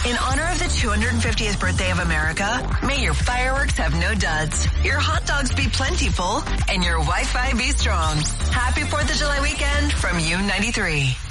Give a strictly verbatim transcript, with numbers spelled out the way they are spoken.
In honor of the two hundred fiftieth birthday of America, may your fireworks have no duds, your hot dogs be plentiful, and your Wi-Fi be strong. Happy fourth of July weekend from U ninety-three.